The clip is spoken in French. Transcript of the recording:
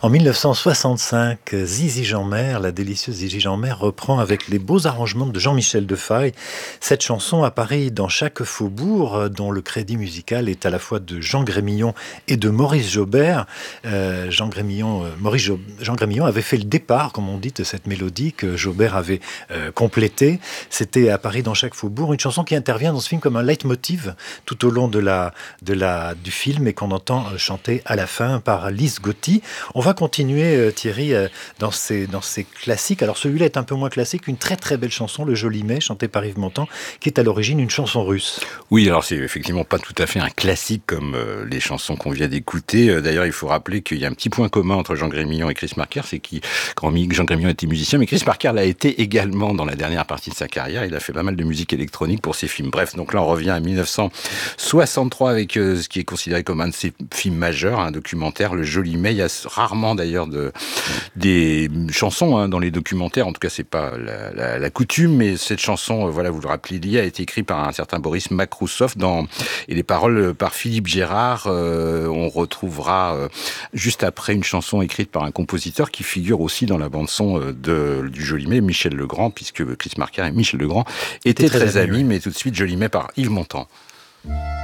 En 1965, Zizi Jeanmaire, la délicieuse Zizi Jeanmaire, reprend avec les beaux arrangements de Jean-Michel Defaille cette chanson à Paris dans chaque faubourg, dont le crédit musical est à la fois de Jean Grémillon et de Maurice Jaubert. Jean Grémillon avait fait le départ, comme on dit, de cette mélodie que Jaubert avait complétée. C'était à Paris dans chaque faubourg, une chanson qui intervient dans ce film comme un leitmotiv tout au long du film et qu'on entend chanter à la fin par Lise Gotti. On va continuer, Thierry, dans ces classiques. Alors celui-là est un peu moins classique, une très très belle chanson, Le Joli Mai, chantée par Yves Montand, qui est à l'origine une chanson russe. Oui, alors c'est effectivement pas tout à fait un classique comme les chansons qu'on vient d'écouter. D'ailleurs, il faut rappeler qu'il y a un petit point commun entre Jean Grémillon et Chris Marker, c'est que Jean Grémillon était musicien, mais Chris Marker l'a été également dans la dernière partie de sa carrière. Il a fait pas mal de musique électronique pour ses films. Bref, donc là on revient à 1963 avec ce qui est considéré comme un de ses films majeurs, un documentaire, Le Joli Mai. Il y a rarement d'ailleurs des chansons dans les documentaires, en tout cas c'est pas la coutume, mais cette chanson, voilà, vous le rappelez, a été écrite par un certain Boris Makrousov et les paroles par Philippe Gérard. On retrouvera juste après une chanson écrite par un compositeur qui figure aussi dans la bande-son du Joli Mai, Michel Legrand, puisque Chris Marker et Michel Legrand étaient très amis, mais tout de suite Joli Mai par Yves Montand.